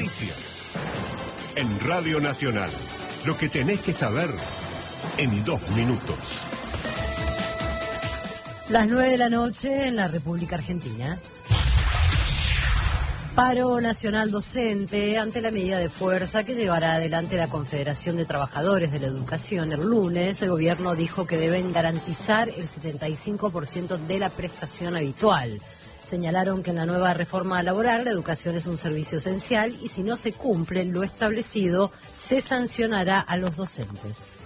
Noticias. En Radio Nacional, lo que tenés que saber en 2 minutos. Las 9 de la noche en la República Argentina. Paro nacional docente ante la medida de fuerza que llevará adelante la Confederación de Trabajadores de la Educación el lunes. El gobierno dijo que deben garantizar el 75% de la prestación habitual. Señalaron que en la nueva reforma laboral la educación es un servicio esencial y si no se cumple lo establecido, se sancionará a los docentes.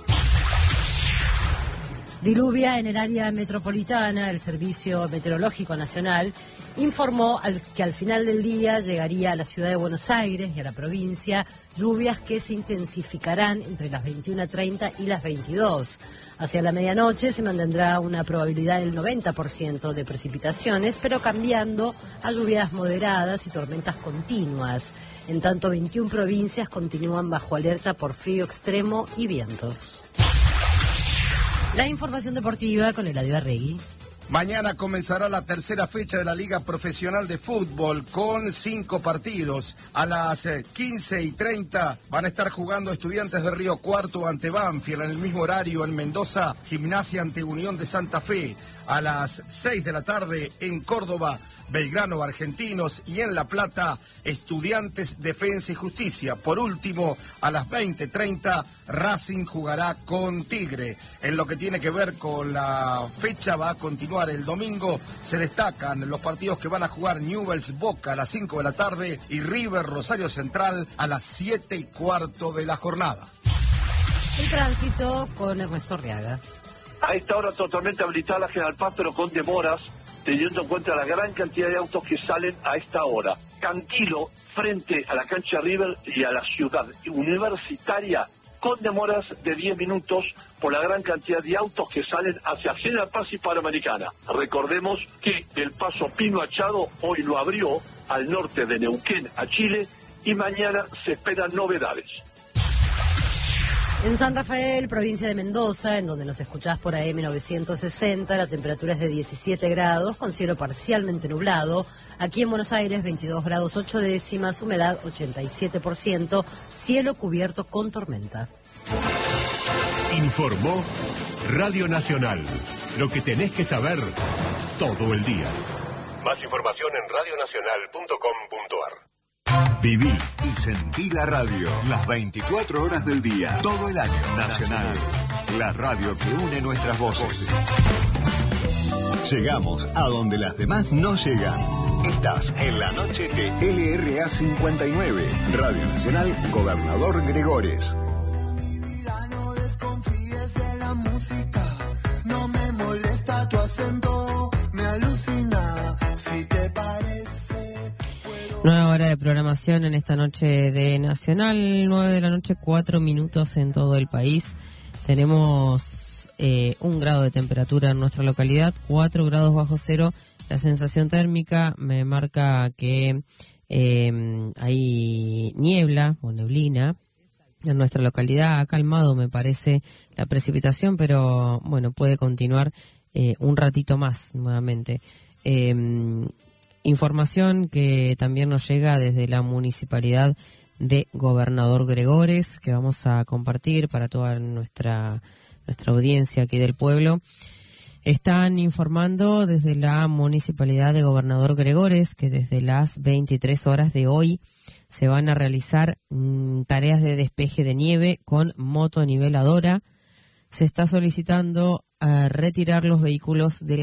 Diluvia en el área metropolitana. El Servicio Meteorológico Nacional informó que al final del día llegaría a la ciudad de Buenos Aires y a la provincia lluvias que se intensificarán entre las 21:30 y las 22. Hacia la medianoche se mantendrá una probabilidad del 90% de precipitaciones, pero cambiando a lluvias moderadas y tormentas continuas. En tanto, 21 provincias continúan bajo alerta por frío extremo y vientos. La información deportiva con Eladio Arregui. Mañana comenzará la tercera fecha de la Liga Profesional de Fútbol con 5 partidos. A las 15:30 van a estar jugando Estudiantes de Río Cuarto ante Banfield. En el mismo horario en Mendoza, Gimnasia ante Unión de Santa Fe. A las 6 de la tarde en Córdoba, Belgrano Argentinos, y en La Plata, Estudiantes Defensa y Justicia. Por último, a las 20:30, Racing jugará con Tigre. En lo que tiene que ver con la fecha, va a continuar el domingo. Se destacan los partidos que van a jugar: Newell's Boca a las 5 de la tarde y River Rosario Central a las 7:15 de la jornada. El tránsito con Ernesto Arriaga. A esta hora totalmente habilitada la General Paz, pero con demoras, teniendo en cuenta la gran cantidad de autos que salen a esta hora. Cantilo, frente a la cancha River y a la ciudad universitaria, con demoras de 10 minutos por la gran cantidad de autos que salen hacia General Paz y Panamericana. Recordemos que el paso Pino Achado hoy lo abrió al norte de Neuquén a Chile y mañana se esperan novedades. En San Rafael, provincia de Mendoza, en donde nos escuchás por AM 960, la temperatura es de 17 grados, con cielo parcialmente nublado. Aquí en Buenos Aires, 22 grados 8 décimas, humedad 87%, cielo cubierto con tormenta. Informó Radio Nacional. Lo que tenés que saber todo el día. Más información en radionacional.com.ar. Viví y sentí la radio, las 24 horas del día, todo el año. Nacional, la radio que une nuestras voces. Llegamos a donde las demás no llegan. Estás en la noche de LRA 59, Radio Nacional, Gobernador Gregores. Mi vida, no desconfíes de la música, no me molesta tu acento, me alucina, si te parece. Nueva hora de programación en esta noche de Nacional, 9 de la noche, 4 minutos en todo el país. Tenemos 1 grado de temperatura en nuestra localidad, 4 grados bajo cero. La sensación térmica me marca que hay niebla o neblina en nuestra localidad. Ha calmado, me parece, la precipitación, pero bueno, puede continuar un ratito más nuevamente. Información que también nos llega desde la Municipalidad de Gobernador Gregores, que vamos a compartir para toda nuestra audiencia aquí del pueblo. Están informando desde la Municipalidad de Gobernador Gregores que desde las 23 horas de hoy se van a realizar tareas de despeje de nieve con motoniveladora. Se está solicitando retirar los vehículos de la